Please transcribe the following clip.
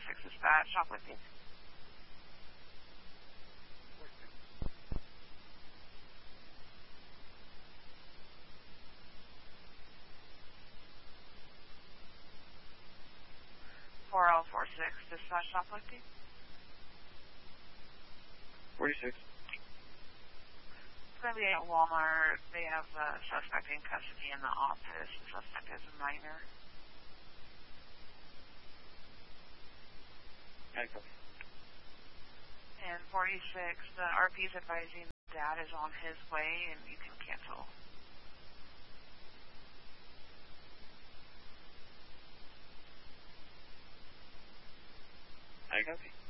446 dispatch, shoplifting. 4046 dispatch, shoplifting. 46. It's going to be at Walmart. They have a suspect in custody in the office. The suspect is a minor. And 46, the RP is advising Dad is on his way and you can cancel. I copy.